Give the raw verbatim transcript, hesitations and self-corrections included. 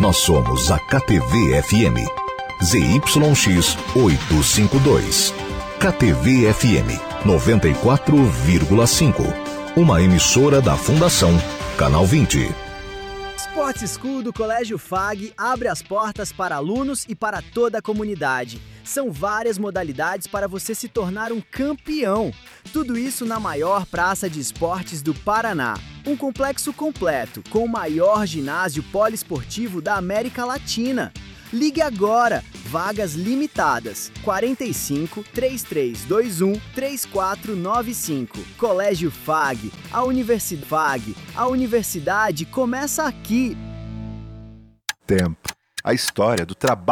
Nós somos a K T V F M. Z Y X oitocentos e cinquenta e dois. K T V F M noventa e quatro vírgula cinco. Uma emissora da Fundação Canal vinte. Sports School do Colégio F A G abre as portas para alunos e para toda a comunidade. São várias modalidades para você se tornar um campeão. Tudo isso na maior praça de esportes do Paraná. Um complexo completo, com o maior ginásio poliesportivo da América Latina. Ligue agora, vagas limitadas, quarenta e cinco, trinta e três vinte e um, trinta e quatro noventa e cinco. Colégio F A G, a Universidade F A G, a universidade começa aqui. Tempo, a história do trabalho.